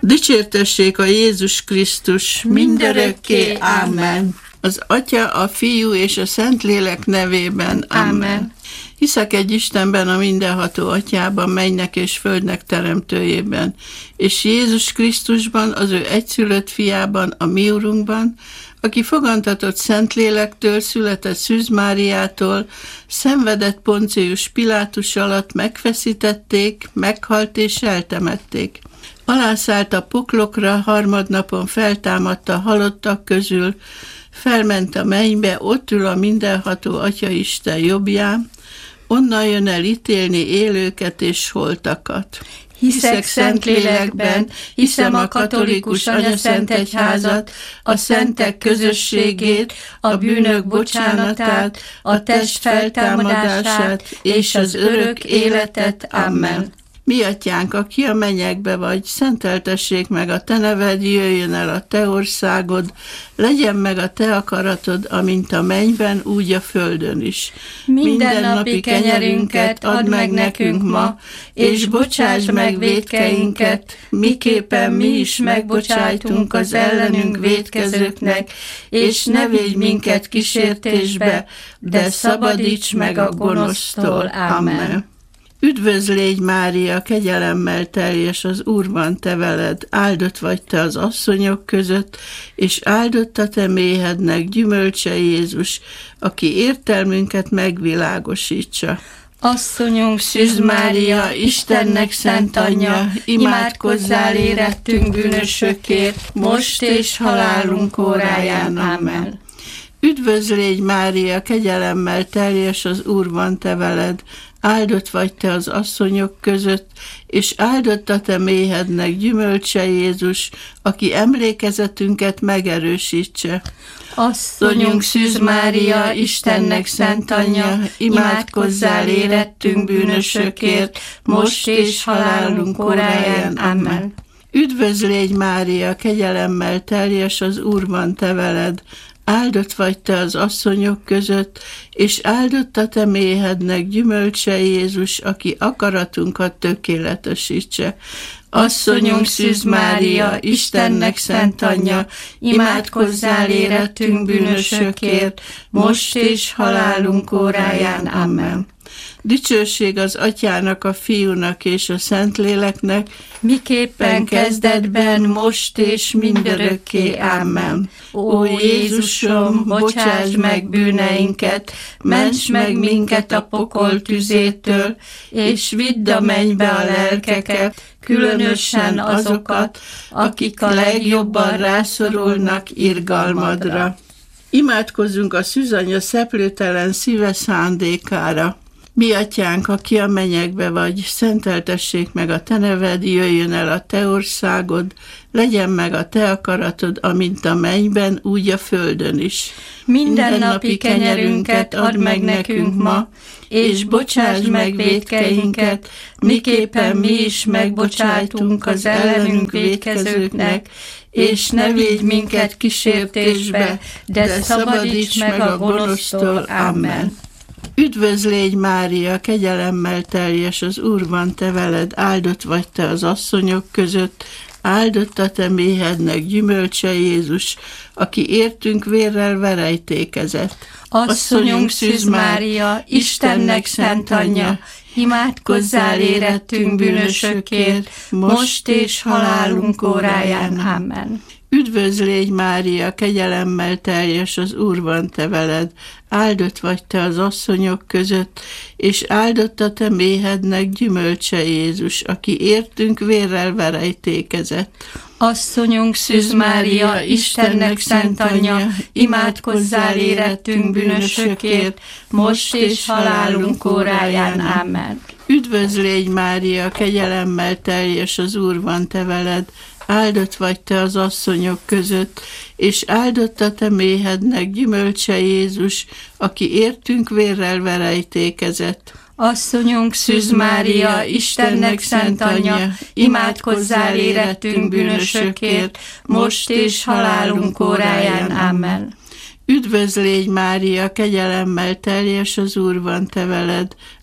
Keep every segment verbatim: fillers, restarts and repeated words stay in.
Dicsértessék a Jézus Krisztus mindörökké, ámen. Az Atya, a Fiú és a Szentlélek nevében, ámen. Amen. Hiszek egy Istenben, a mindenható Atyában, mennynek és földnek teremtőjében, és Jézus Krisztusban, az ő egyszülött fiában, a mi Urunkban, aki fogantatott Szentlélektől, született Szűz Máriától, szenvedett Poncius Pilátus alatt, megfeszítették, meghalt és eltemették. Alászállt a poklokra, harmadnapon feltámadt a halottak közül, felment a mennybe, ott ül a mindenható Atya Isten jobbján, onnan jön el ítélni élőket és holtakat. Hiszek Szentlélekben, hiszem a katolikus anyaszentegyházat, a szentek közösségét, a bűnök bocsánatát, a test feltámadását és az örök életet. Amen. Mi Atyánk, aki a mennyekbe vagy, szenteltessék meg a te neved, jöjjön el a te országod, legyen meg a te akaratod, amint a mennyben, úgy a földön is. Minden napi kenyerünket add meg nekünk ma, és bocsásd meg vétkeinket, miképpen mi is megbocsájtunk az ellenünk vétkezőknek, és ne védj minket kísértésbe, de szabadíts meg a gonosztól. Amen. Üdvözl légy, Mária, kegyelemmel teljes, az Úr van te veled, áldott vagy te az asszonyok között, és áldott a te méhednek gyümölcse Jézus, aki értelmünket megvilágosítsa. Asszonyunk, Szűz Mária, Istennek szent anyja, imádkozzál érettünk bűnösökért, most és halálunk óráján. Amen. Üdvözl légy, Mária, kegyelemmel teljes, az Úr van te veled, áldott vagy te az asszonyok között, és áldott a te méhednek gyümölcse Jézus, aki emlékezetünket megerősítse. Asszonyunk, Szűz Mária, Istennek szent anyja, imádkozzál érettünk bűnösökért, most és halálunk óráján. Amen. Üdvözl légy, Mária, kegyelemmel teljes, az Úr van te veled, áldott vagy te az asszonyok között, és áldott a te méhednek gyümölcse Jézus, aki akaratunkat tökéletesítse. Asszonyunk, Szűz Mária, Istennek szent anyja, imádkozzál érettünk bűnösökért, most és halálunk óráján. Amen. Dicsőség az Atyának, a Fiúnak és a Szentléleknek, miképpen kezdetben, most és mindörökké. Amen. Ó Jézusom, bocsásd meg bűneinket, ments meg minket a pokol tüzétől, és vidd a mennybe a lelkeket, különösen azokat, akik a legjobban rászorulnak irgalmadra. Imádkozzunk a Szűzanya szeplőtelen szíve szándékára. Mi Atyánk, aki a mennyekbe vagy, szenteltessék meg a te neved, jöjjön el a te országod, legyen meg a te akaratod, amint a mennyben, úgy a földön is. Minden napi kenyerünket add meg nekünk ma, és bocsásd meg vétkeinket, miképpen mi is megbocsájtunk az ellenünk vétkezőknek, és ne védj minket kísértésbe, de szabadíts meg a gonosztól. Amen. Üdvözl légy, Mária, kegyelemmel teljes, az Úr van te veled, áldott vagy te az asszonyok között, áldott a te méhednek gyümölcse Jézus, aki értünk vérrel verejtékezett. Asszonyunk, Szűz Mária, Istennek szent anyja, imádkozzál érettünk bűnösökért, most és halálunk óráján. Amen. Üdvözl légy, Mária, kegyelemmel teljes, az Úr van te veled, áldott vagy te az asszonyok között, és áldott a te méhednek gyümölcse Jézus, aki értünk vérrel verejtékezett. Asszonyunk, Szűz Mária, Istennek szent anyja, imádkozzál érettünk bűnösökért, most és halálunk óráján. Amen. Üdvözl légy, Mária, kegyelemmel teljes, az Úr van te veled, áldott vagy te az asszonyok között, és áldott a te méhednek gyümölcse Jézus, aki értünk vérrel verejtékezett. Asszonyunk, Szűz Mária, Istennek szent anyja, imádkozzál érettünk bűnösökért, most és halálunk óráján. Amen. Üdvözl légy, Mária, kegyelemmel teljes, az Úr van te veled,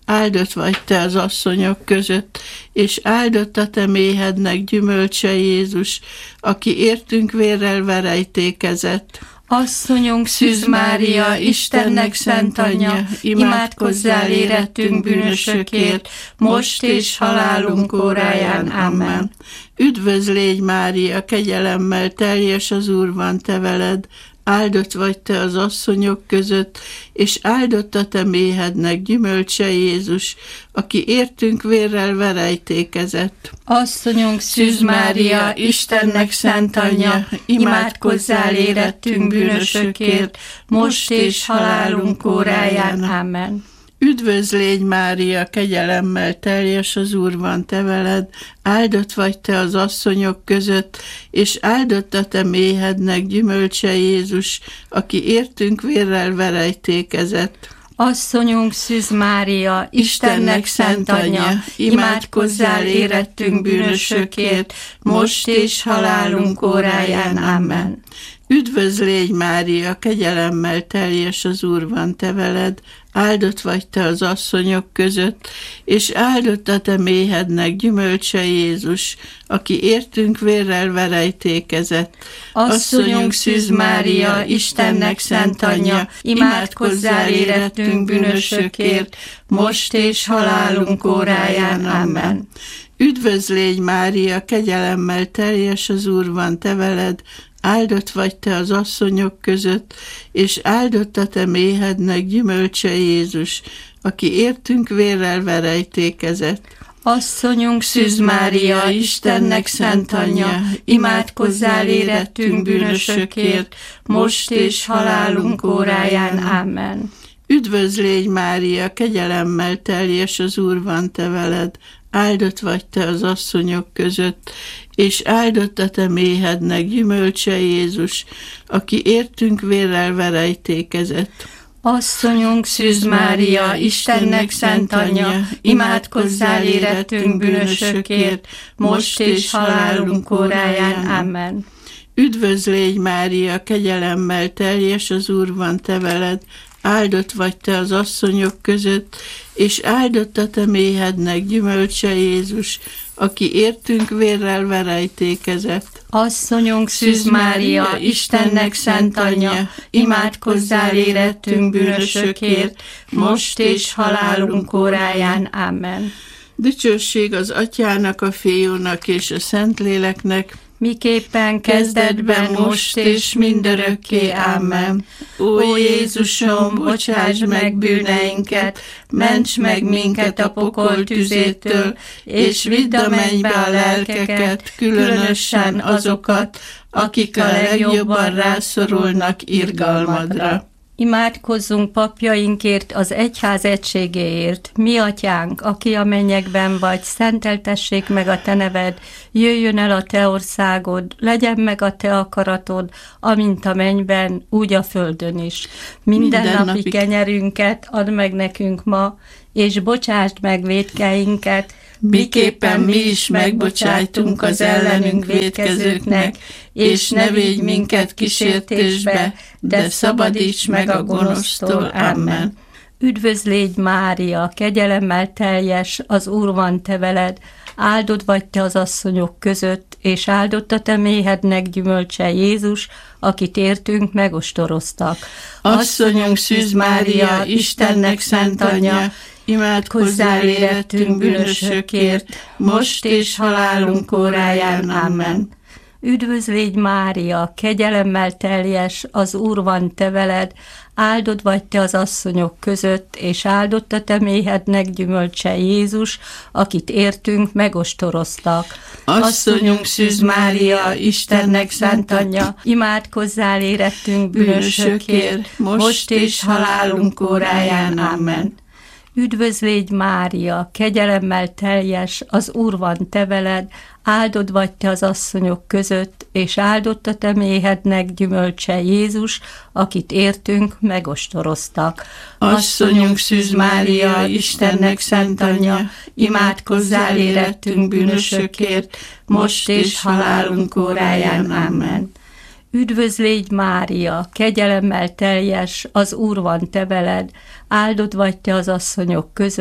áldott vagy te az asszonyok között, és áldott a te méhednek gyümölcse Jézus, aki értünk vérrel verejtékezett. Asszonyunk Szűz Mária, Istennek szent anyja, imádkozzál érettünk bűnösökért, most és halálunk óráján. Amen. Üdvözl légy Mária, kegyelemmel teljes az Úr van te veled, áldott vagy te az asszonyok között, és áldott a te méhednek gyümölcse Jézus, aki értünk vérrel verejtékezett. Asszonyunk Szűz Mária, Istennek szent anyja, imádkozzál érettünk bűnösökért, most és halálunk óráján. Amen. Üdvözl légy Mária, kegyelemmel teljes az Úr van te veled, áldott vagy te az asszonyok között, és áldott a te méhednek gyümölcse Jézus, aki értünk vérrel verejtékezett. Asszonyunk Szűz Mária, Istennek szent anyja, imádkozzál érettünk bűnösökért, most és halálunk óráján. Amen. Üdvözl légy Mária, kegyelemmel teljes az Úr van te veled, áldott vagy te az asszonyok között, és áldott a te méhednek gyümölcse Jézus, aki értünk vérrel verejtékezett. Asszonyunk Szűz Mária, Istennek szent anyja, imádkozzál érettünk bűnösökért, most és halálunk óráján. Amen. Üdvözl légy Mária, kegyelemmel teljes az Úr van te veled, áldott vagy te az asszonyok között, és áldott a te méhednek gyümölcse Jézus, aki értünk vérrel verejtékezett. Asszonyunk Szűz Mária, Istennek szent anyja, imádkozzál érettünk bűnösökért, most és halálunk óráján. Amen. Üdvözl légy Mária, kegyelemmel teljes az Úr van te veled, áldott vagy te az asszonyok között, és áldott a te méhednek gyümölcse Jézus, aki értünk vérrel verejtékezett. Asszonyunk Szűz Mária, Istennek szent anyja, imádkozzál érettünk bűnösökért, most és halálunk óráján. Amen. Üdvözl légy Mária, kegyelemmel teljes az Úr van te veled, áldott vagy te az asszonyok között, és áldott a te méhednek gyümölcse Jézus, aki értünk vérrel verejtékezett. Asszonyunk Szűz Mária, Istennek szent anyja, imádkozzál érettünk bűnösökért, most és halálunk óráján. Amen. Dicsőség az Atyának, a Fiúnak és a Szentléleknek, miképpen kezdetben, most és mindörökké. Amen. Ó Jézusom, bocsáss meg bűneinket, ments meg minket a pokol tüzétől, és vidd a mennybe a lelkeket, különösen azokat, akik a legjobban rászorulnak irgalmadra. Imádkozzunk papjainkért, az egyház egységéért. Mi atyánk, aki a mennyekben vagy, szenteltessék meg a te neved, jöjjön el a te országod, legyen meg a te akaratod, amint a mennyben, úgy a földön is. Minden, Minden napi kenyerünket add meg nekünk ma, és bocsásd meg vétkeinket, miképpen mi is megbocsájtunk az ellenünk vétkezőknek, és ne védj minket kísértésbe, de szabadíts meg a gonosztól. Amen. Üdvözl légy Mária, kegyelemmel teljes, az Úr van te veled, áldott vagy te az asszonyok között, és áldott a te méhednek gyümölcse Jézus, akit értünk megostoroztak. Asszonyunk Szűz Mária, Istennek szent anyja, imádkozzál érettünk bűnösökért, most és halálunk óráján. Amen. Üdvözl légy Mária, kegyelemmel teljes, az Úr van te veled, áldott vagy te az asszonyok között, és áldott a te méhednek gyümölcse Jézus, akit értünk megostoroztak. Asszonyunk Szűz Mária, Istennek szent anyja, imádkozzál érettünk bűnösökért, most és halálunk óráján. Amen. Üdvözl légy Mária, kegyelemmel teljes, az Úr van te veled, áldott vagy te az asszonyok között, és áldott a te méhednek gyümölcse Jézus, akit értünk megostoroztak. Asszonyunk Szűz Mária, Istennek szent anyja, imádkozzál érettünk bűnösökért, most és halálunk óráján. Amen. Üdvözl légy Mária, kegyelemmel teljes, az Úr van te veled, áldott vagy te az asszonyok között,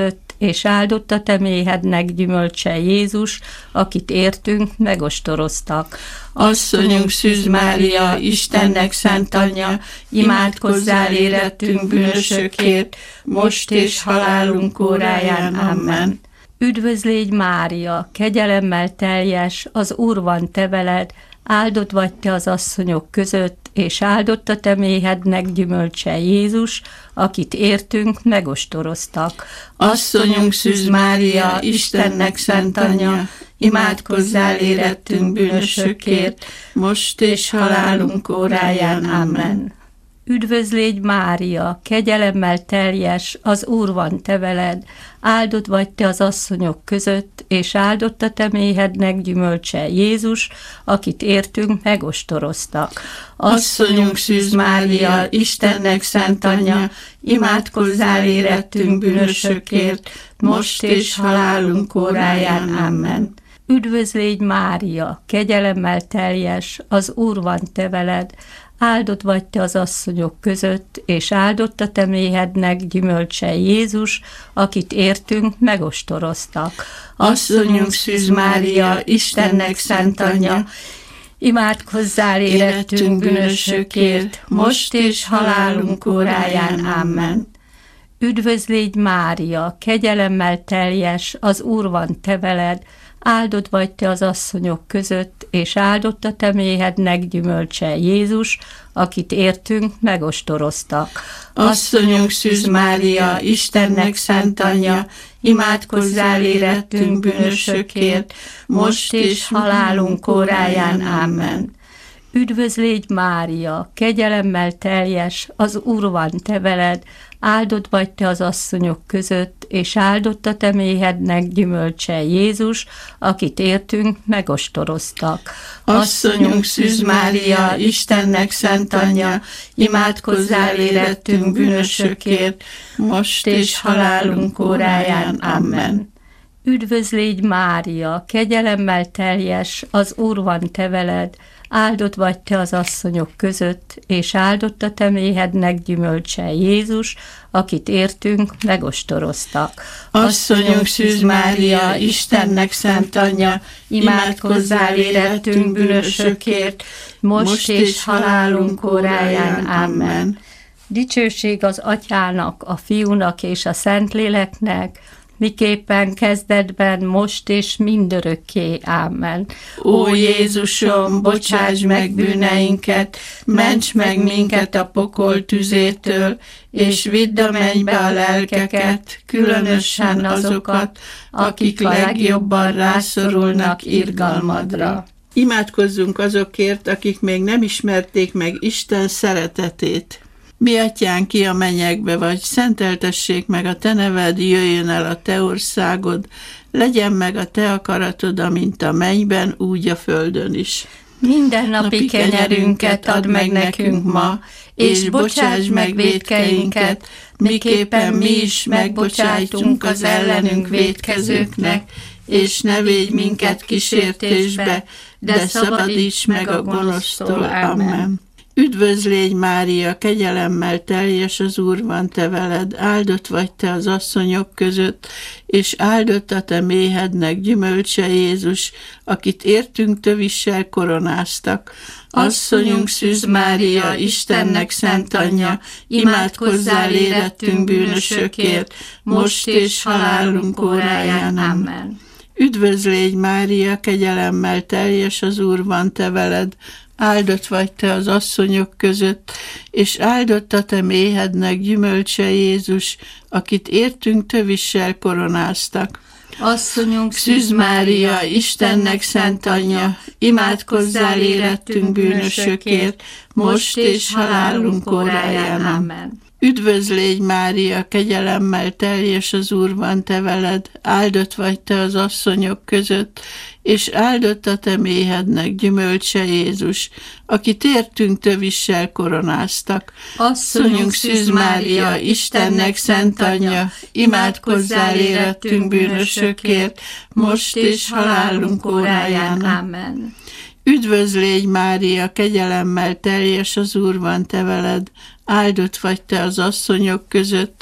és áldott a te méhednek gyümölcse Jézus, akit értünk, megostoroztak. Asszonyunk Szűz Mária, Istennek szent anyja, imádkozzál érettünk bűnösökért, most és halálunk óráján. Amen. Üdvözl légy Mária, kegyelemmel teljes, az Úr van te veled, áldott vagy te az asszonyok között, és áldott a te méhednek gyümölcse Jézus, akit értünk, megostoroztak. Asszonyunk Szűz Mária, Istennek szent anyja, imádkozzál érettünk bűnösökért, most és halálunk óráján. Amen. Üdvözl légy Mária, kegyelemmel teljes, az Úr van te veled, áldott vagy te az asszonyok között, és áldott a te méhednek gyümölcse Jézus, akit értünk, megostoroztak. Asszonyunk Szűz Mária, Istennek szent anyja, imádkozzál érettünk bűnösökért, most és halálunk óráján. Amen. Üdvözl légy Mária, kegyelemmel teljes, az Úr van te veled, áldott vagy te az asszonyok között, és áldott a te méhednek gyümölcse Jézus, akit értünk, megostoroztak. Asszonyunk Szűz Mária, Istennek szent anyja, imádkozzál érettünk bűnösökért, most és halálunk óráján. Amen. Üdvözl légy Mária, kegyelemmel teljes, az Úr van te veled, áldott vagy te az asszonyok között, és áldott a te méhednek gyümölcse Jézus, akit értünk, megostoroztak. Asszonyunk Szűz Mária, Istennek szent anyja, imádkozzál érettünk bűnösökért, most és halálunk óráján. Amen. Üdvözl légy Mária, kegyelemmel teljes, az Úr van te veled, áldott vagy te az asszonyok között, és áldott a te méhednek gyümölcse Jézus, akit értünk, megostoroztak. Asszonyunk Szűz Mária, Istennek szent anyja, imádkozzál érettünk bűnösökért, most és halálunk óráján. Amen. Üdvözl légy Mária, kegyelemmel teljes, az Úr van te veled, áldott vagy te az asszonyok között, és áldott a te méhednek gyümölcse Jézus, akit értünk, megostoroztak. Asszonyunk Szűz Mária, Istennek szent anyja, imádkozzál érettünk bűnösökért, most és halálunk óráján. Amen. Dicsőség az Atyának, a Fiúnak és a Szentléleknek, miképpen kezdetben, most és mindörökké. Amen. Ó Jézusom, bocsáss meg bűneinket, ments meg minket a pokol tüzétől, és vidd a mennybe a lelkeket, különösen azokat, akik legjobban rászorulnak irgalmadra. Imádkozzunk azokért, akik még nem ismerték meg Isten szeretetét. Mi atyánk, ki a mennyekbe vagy, szenteltessék meg a te neved, jöjjön el a te országod, legyen meg a te akaratod, amint a mennyben, úgy a földön is. Minden napi kenyerünket add meg nekünk ma, és bocsáss meg vétkeinket, miképpen mi is megbocsájtunk az ellenünk vétkezőknek, és ne védj minket kísértésbe, de szabadíts meg a gonosztól. Amen. Üdvözl légy Mária, kegyelemmel teljes, az Úr van te veled, áldott vagy te az asszonyok között, és áldott a te méhednek gyümölcse Jézus, akit értünk tövissel koronáztak. Asszonyunk Szűz Mária, Istennek szent anyja, imádkozzál érettünk bűnösökért, most és halálunk óráján. Amen. Üdvözl légy Mária, kegyelemmel teljes, az Úr van te veled, áldott vagy te az asszonyok között, és áldott a te méhednek gyümölcse Jézus, akit értünk tövissel koronáztak. Asszonyunk Szűz Mária, Istennek szent anyja, imádkozzál érettünk bűnösökért, most és halálunk óráján. Amen. Üdvözl légy Mária, kegyelemmel teljes, az Úr van te veled, áldott vagy te az asszonyok között, és áldott a te méhednek gyümölcse Jézus, akit értünk tövissel koronáztak. Asszonyunk Szűz Mária, Istennek szent anyja, imádkozzál érettünk bűnösökért, most és halálunk óráján. Amen. Üdvözl légy Mária, kegyelemmel teljes, az Úr van te veled, áldott vagy te az asszonyok között,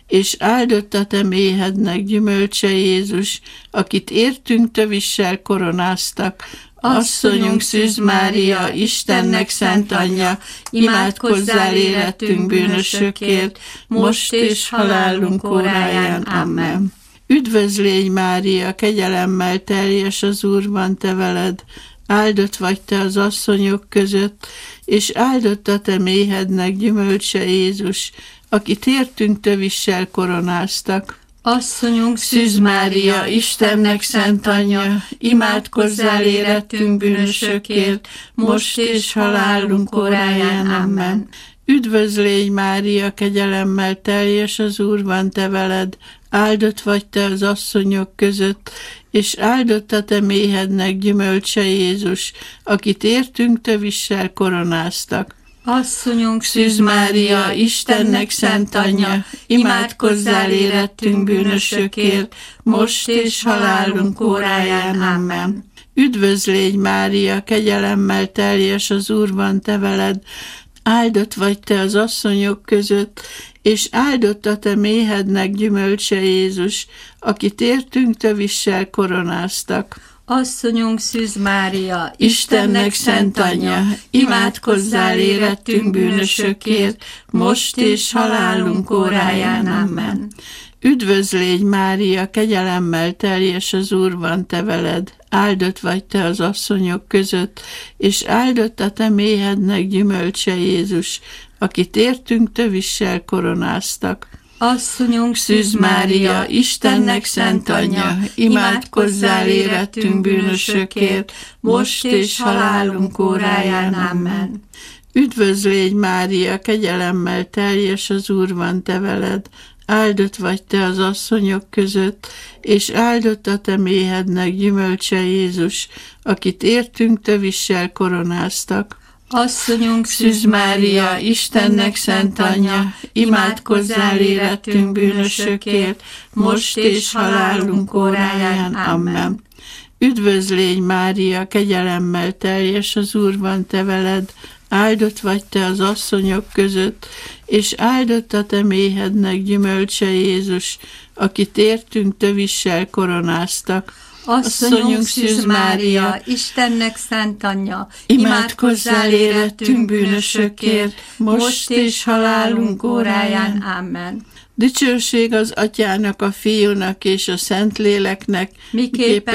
és áldott a te méhednek gyümölcse Jézus, akit értünk tövissel koronáztak. Asszonyunk Szűz Mária, Istennek szent anyja, imádkozzál érettünk bűnösökért, most és halálunk óráján. Amen. Üdvözl légy, Mária, kegyelemmel teljes, az Úr van te veled, áldott vagy te az asszonyok között, és áldott a te méhednek gyümölcse Jézus, akit értünk tövissel koronáztak. Asszonyunk Szűz Mária, Istennek szent anyja, imádkozzál érettünk bűnösökért, most és halálunk óráján. Amen. Üdvözl légy, Mária, kegyelemmel teljes, az Úr van te veled, áldott vagy te az asszonyok között, és áldott a te méhednek gyümölcse Jézus, akit értünk tövissel koronáztak. Asszonyunk Szűz Mária, Istennek szent anyja, imádkozzál érettünk bűnösökért, most és halálunk óráján. Amen. Üdvözl légy, Mária, kegyelemmel teljes, az Úr van te veled, áldott vagy te az asszonyok között, és áldott a te méhednek gyümölcse Jézus, akit értünk tövissel koronáztak. Asszonyunk Szűz Mária, Istennek szent anyja, imádkozzál érettünk bűnösökért, most és halálunk óráján. Amen. Üdvözl légy, Mária, kegyelemmel teljes, az Úr van te veled, áldott vagy te az asszonyok között, és áldott a te méhednek gyümölcse Jézus, akit értünk tövissel koronáztak. Asszonyunk Szűz Mária, Istennek szent anyja, imádkozzál érettünk bűnösökért, most és halálunk óráján. Amen. Üdvözl légy, Mária, kegyelemmel teljes, az Úr van te veled, áldott vagy te az asszonyok között, és áldott a te méhednek gyümölcse Jézus, akit értünk tövissel koronáztak. Asszonyunk Szűz Mária, Istennek szent anyja, imádkozzál érettünk bűnösökért, most és halálunk óráján. Amen. Üdvözl légy, Mária, kegyelemmel teljes, az Úr van te veled, áldott vagy te az asszonyok között, és áldott a te méhednek gyümölcse Jézus, akit értünk tövissel koronáztak. Asszonyunk Szűz Mária, Istennek szent anyja, imádkozzál érettünk bűnösökért, most és halálunk óráján. Amen. Dicsőség az Atyának, a Fiúnak és a Szentléleknek, miképpen